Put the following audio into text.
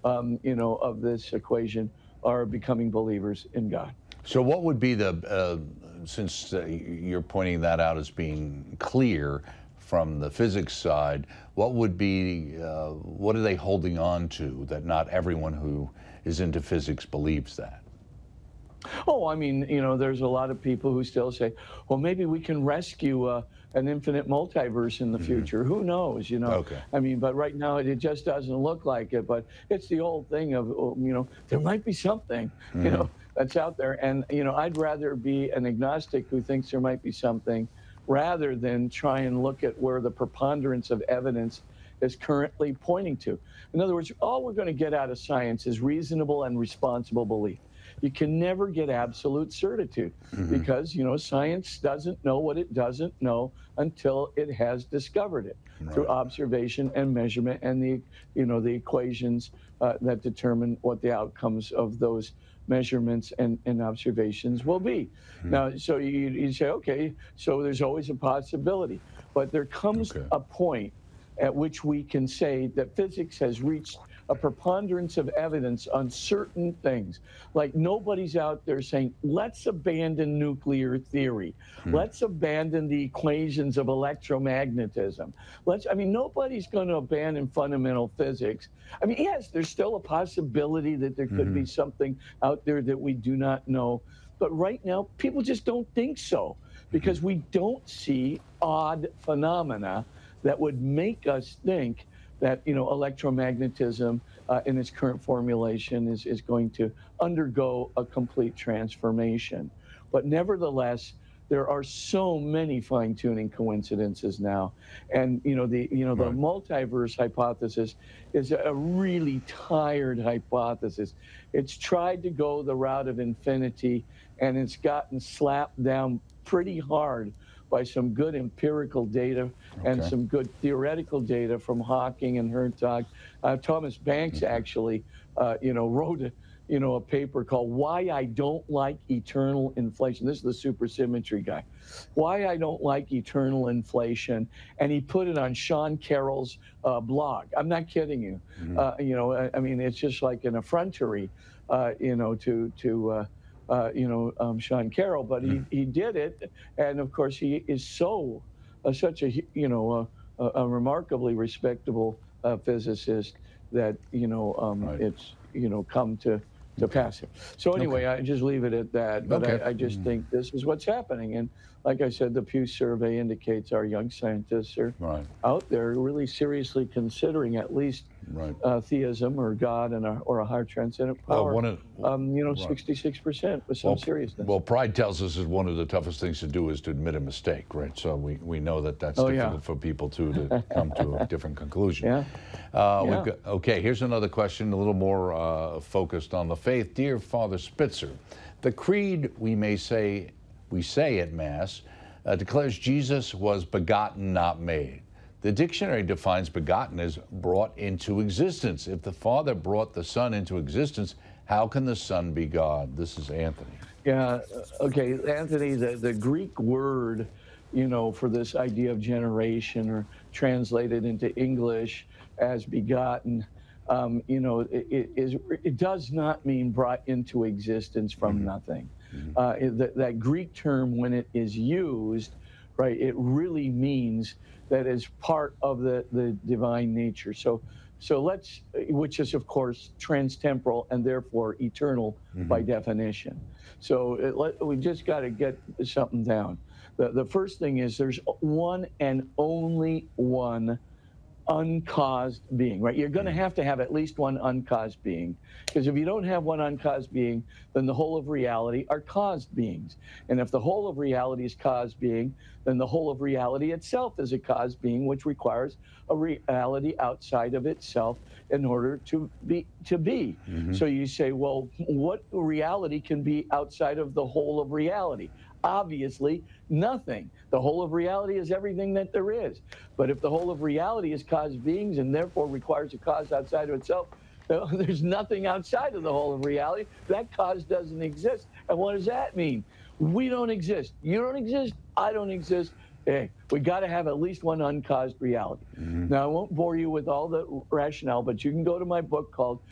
of this equation are becoming believers in God. So what would be since you're pointing that out as being clear from the physics side, what would be, what are they holding on to that not everyone who is into physics believes that? Oh, I mean, there's a lot of people who still say, well, maybe we can rescue an infinite multiverse in the future. Who knows, Okay. I mean, but right now it just doesn't look like it. But it's the old thing of, there might be something, that's out there. And, I'd rather be an agnostic who thinks there might be something rather than try and look at where the preponderance of evidence is currently pointing to. In other words, all we're going to get out of science is reasonable and responsible belief. You can never get absolute certitude because, science doesn't know what it doesn't know until it has discovered it through observation and measurement and the equations that determine what the outcomes of those measurements and observations will be. Now, so you say, okay, so there's always a possibility, but there comes a point at which we can say that physics has reached a preponderance of evidence on certain things. Like nobody's out there saying, let's abandon nuclear theory. Let's abandon the equations of electromagnetism. Nobody's going to abandon fundamental physics. I mean, yes, there's still a possibility that there could be something out there that we do not know. But right now, people just don't think so because we don't see odd phenomena that would make us think that electromagnetism in its current formulation is going to undergo a complete transformation. But nevertheless, there are so many fine-tuning coincidences now, and the multiverse hypothesis is a really tired hypothesis. It's tried to go the route of infinity, and it's gotten slapped down pretty hard by some good empirical data and some good theoretical data from Hawking and Hertog. Thomas Banks actually, wrote a paper called "Why I Don't Like Eternal Inflation." This is the supersymmetry guy. Why I don't like eternal inflation, and he put it on Sean Carroll's blog. I'm not kidding you. It's just like an effrontery, to Sean Carroll, but he did it, and of course he is such a remarkably respectable physicist that it's come to pass. So anyway, I just leave it at that. But I just think this is what's happening, and like I said, the Pew survey indicates our young scientists are out there really seriously considering at least theism or God or a higher transcendent power. 66% with some seriousness. Well, pride tells us that one of the toughest things to do is to admit a mistake, right? So we know that that's difficult for people to come to a different conclusion. Okay, here's another question, a little more focused on the faith. Dear Father Spitzer, the creed we say at Mass declares Jesus was begotten, not made. The dictionary defines begotten as brought into existence. If the Father brought the Son into existence, how can the Son be God? This is Anthony. Yeah, okay, Anthony, the Greek word, for this idea of generation or translated into English as begotten, it does not mean brought into existence from nothing. That Greek term, when it is used, right, it really means that is part of the divine nature. So let's, which is of course transtemporal and therefore eternal by definition. So we just got to get something down. The first thing is there's one and only one uncaused being, right? You're going to have at least one uncaused being, because if you don't have one uncaused being, then the whole of reality are caused beings. And if the whole of reality is caused being, then the whole of reality itself is a caused being, which requires a reality outside of itself in order to be. So you say, well, what reality can be outside of the whole of reality? Obviously, nothing. The whole of reality is everything that there is. But if the whole of reality is caused beings and therefore requires a cause outside of itself, there's nothing outside of the whole of reality. That cause doesn't exist. And what does that mean? We don't exist. You don't exist. I don't exist. Hey, we got to have at least one uncaused reality. Now, I won't bore you with all the rationale, but you can go to my book called